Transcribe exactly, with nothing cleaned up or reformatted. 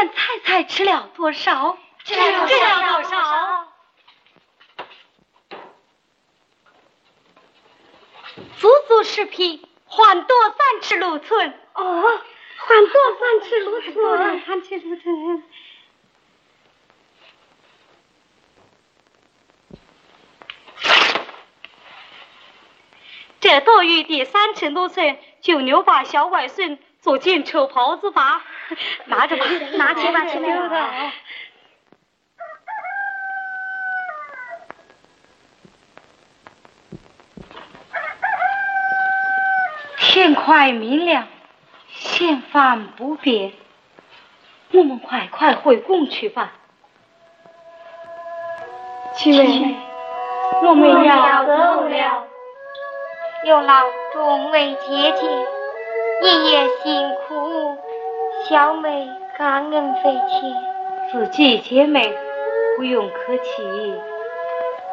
俺太太吃了多少？ 吃了吃了多少？足足十匹，还多三尺六寸。 哦，还多三尺六寸， 三尺六寸。这多余的三尺多寸，就留把小外孙做件臭袍子吧。拿着吧， 拿去吧，去吧。 天快明了，闲饭不便，我们快快回宫去吧。 七妹， 我们要走了。有劳众位姐姐一夜辛苦，小妹感恩费钱。 自己姐妹不用客气。